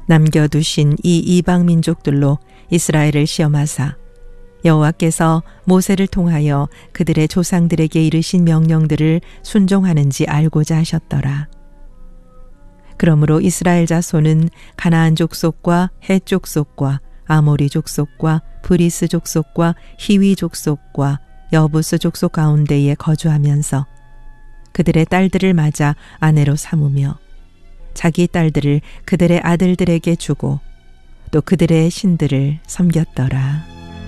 남겨두신 이 이방 민족들로 이스라엘을 시험하사 여호와께서 모세를 통하여 그들의 조상들에게 이르신 명령들을 순종하는지 알고자 하셨더라. 그러므로 이스라엘 자손은 가나안 족속과 헷 족속과 아모리 족속과 브리스 족속과 히위 족속과 여부스 족속 가운데에 거주하면서 그들의 딸들을 맞아 아내로 삼으며 자기 딸들을 그들의 아들들에게 주고 또 그들의 신들을 섬겼더라.